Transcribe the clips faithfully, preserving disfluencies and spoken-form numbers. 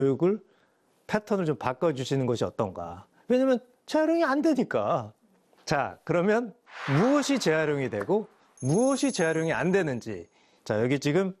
교육을 패턴을 좀 바꿔주시는 것이 어떤가. 왜냐면 재활용이 안 되니까. 자, 그러면 무엇이 재활용이 되고 무엇이 재활용이 안 되는지. 자, 여기 지금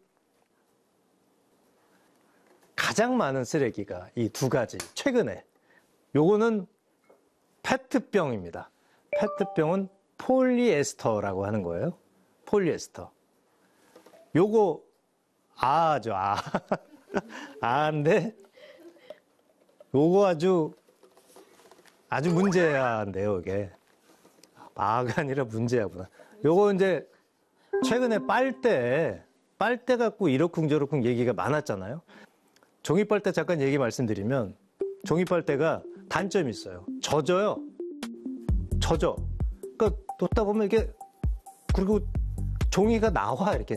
가장 많은 쓰레기가 이 두 가지. 최근에. 요거는 페트병입니다. 페트병은 폴리에스터라고 하는 거예요. 폴리에스터. 요거 아죠, 아. 아인데 요거 아주 아주 문제야인데요, 이게. 아가 아니라 문제야구나. 요거 이제 최근에 빨대, 빨대 갖고 이러쿵저러쿵 얘기가 많았잖아요. 종이빨대 잠깐 얘기 말씀드리면 종이빨대가 단점이 있어요. 젖어요. 젖어. 그러니까 놓다 보면 이게 그리고 종이가 나와 이렇게.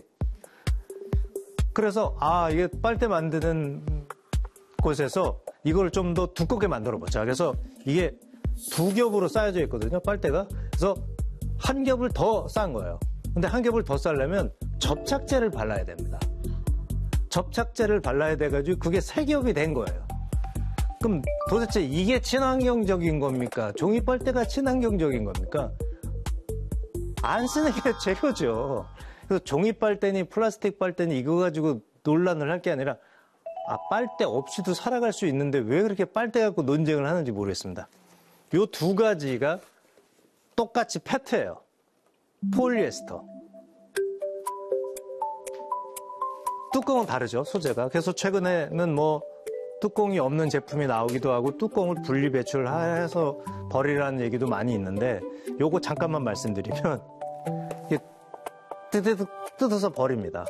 그래서 아 이게 빨대 만드는 곳에서 이걸 좀 더 두껍게 만들어 보자. 그래서 이게 두 겹으로 쌓여져 있거든요, 빨대가. 그래서 한 겹을 더 쌓은 거예요. 근데 한 겹을 더 쌓으려면 접착제를 발라야 됩니다. 접착제를 발라야 돼가지고 그게 세 겹이 된 거예요. 그럼 도대체 이게 친환경적인 겁니까? 종이빨대가 친환경적인 겁니까? 안 쓰는 게 최고죠. 그래서 종이빨대니 플라스틱 빨대니 이거 가지고 논란을 할 게 아니라 아, 빨대 없이도 살아갈 수 있는데 왜 그렇게 빨대 갖고 논쟁을 하는지 모르겠습니다. 요 두 가지가 똑같이 페트예요. 폴리에스터. 뚜껑은 다르죠, 소재가. 그래서 최근에는 뭐 뚜껑이 없는 제품이 나오기도 하고 뚜껑을 분리 배출해서 버리라는 얘기도 많이 있는데 요거 잠깐만 말씀드리면 이게 뜯어서 버립니다.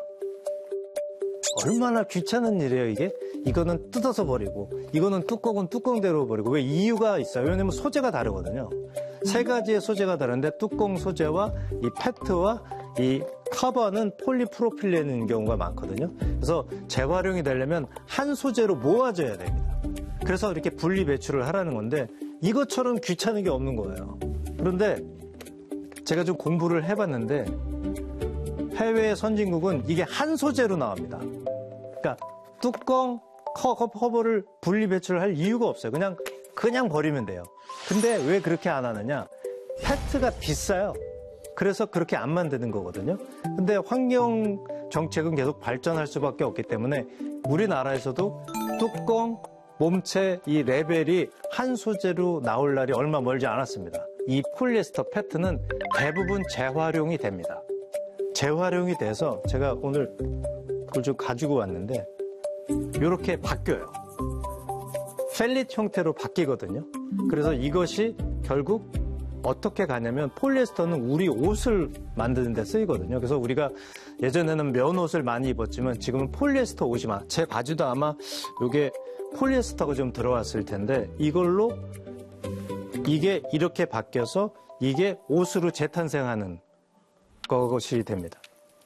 얼마나 귀찮은 일이에요, 이게? 이거는 뜯어서 버리고 이거는 뚜껑은 뚜껑대로 버리고. 왜? 이유가 있어요. 왜냐면 소재가 다르거든요. 세 가지의 소재가 다른데 뚜껑 소재와 이 페트와 이 커버는 폴리프로필렌인 경우가 많거든요. 그래서 재활용이 되려면 한 소재로 모아져야 됩니다. 그래서 이렇게 분리 배출을 하라는 건데 이것처럼 귀찮은 게 없는 거예요. 그런데 제가 좀 공부를 해봤는데 해외 선진국은 이게 한 소재로 나옵니다. 그러니까 뚜껑, 커버를 분리 배출을 할 이유가 없어요. 그냥 그냥 버리면 돼요. 근데 왜 그렇게 안 하느냐? 페트가 비싸요. 그래서 그렇게 안 만드는 거거든요. 근데 환경 정책은 계속 발전할 수밖에 없기 때문에 우리나라에서도 뚜껑, 몸체 이 레벨이 한 소재로 나올 날이 얼마 멀지 않았습니다. 이 폴리에스터 페트는 대부분 재활용이 됩니다. 재활용이 돼서 제가 오늘 그걸 좀 가지고 왔는데 이렇게 바뀌어요. 펠릿 형태로 바뀌거든요. 그래서 이것이 결국 어떻게 가냐면 폴리에스터는 우리 옷을 만드는 데 쓰이거든요. 그래서 우리가 예전에는 면 옷을 많이 입었지만 지금은 폴리에스터 옷이 많아요. 제 바지도 아마 이게 폴리에스터가 좀 들어왔을 텐데 이걸로 이게 이렇게 바뀌어서 이게 옷으로 재탄생하는 것이 됩니다.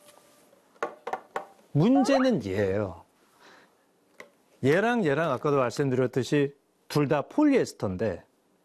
문제는 얘예요. 얘랑 얘랑 아까도 말씀드렸듯이 둘 다 폴리에스터인데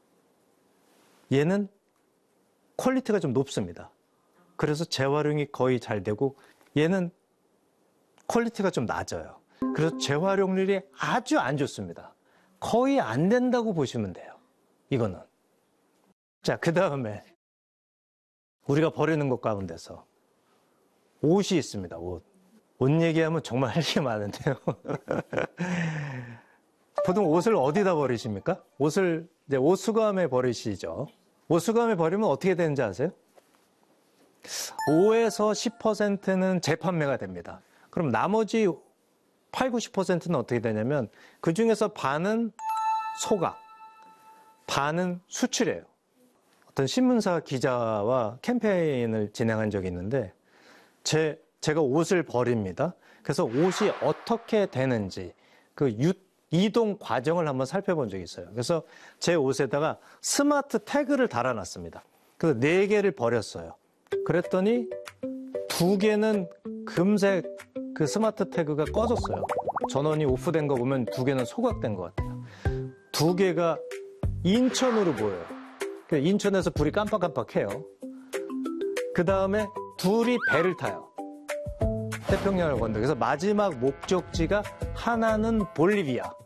얘는 퀄리티가 좀 높습니다. 그래서 재활용이 거의 잘 되고 얘는 퀄리티가 좀 낮아요. 그래서 재활용률이 아주 안 좋습니다. 거의 안 된다고 보시면 돼요. 이거는. 자, 그 다음에 우리가 버리는 것 가운데서 옷이 있습니다. 옷. 옷 얘기하면 정말 할 게 많은데요. 보통 옷을 어디다 버리십니까? 옷을 이제 옷수거함에 버리시죠. 옷수거함에 버리면 어떻게 되는지 아세요? 오에서 십 퍼센트는 재판매가 됩니다. 그럼 나머지 팔, 구십 퍼센트는 어떻게 되냐면 그 중에서 반은 소각, 반은 수출이에요. 어떤 신문사 기자와 캠페인을 진행한 적이 있는데 제, 제가 옷을 버립니다. 그래서 옷이 어떻게 되는지 그 유, 이동 과정을 한번 살펴본 적이 있어요. 그래서 제 옷에다가 스마트 태그를 달아놨습니다. 그래서 네 개를 버렸어요. 그랬더니 두 개는 금세 그 스마트 태그가 꺼졌어요. 전원이 오프된 거 보면 두 개는 소각된 것 같아요. 두 개가 인천으로 보여요. 인천에서 불이 깜빡깜빡해요. 그 다음에 둘이 배를 타요. 태평양을 건너. 그래서 마지막 목적지가 하나는 볼리비아,